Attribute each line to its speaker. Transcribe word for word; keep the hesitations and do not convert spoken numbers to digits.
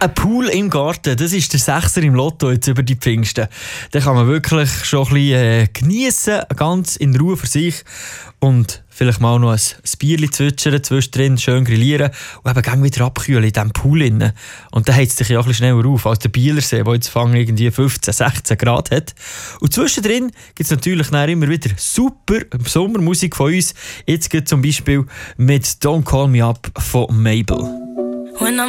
Speaker 1: Ein Pool im Garten, das ist der Sechser im Lotto jetzt über die Pfingsten. Den kann man wirklich schon ein bisschen äh, geniessen, ganz in Ruhe für sich und vielleicht mal noch ein, ein Bierchen zwitschern, zwischendrin schön grillieren und eben gleich wieder abkühlen in diesem Pool innen. Und dann heizt es sich ja auch ein bisschen schneller auf als der Bielersee, der jetzt Fang irgendwie fünfzehn, sechzehn Grad hat. Und zwischendrin gibt es natürlich dann immer wieder super Sommermusik von uns. Jetzt geht zum Beispiel mit «Don't Call Me Up» von Mabel.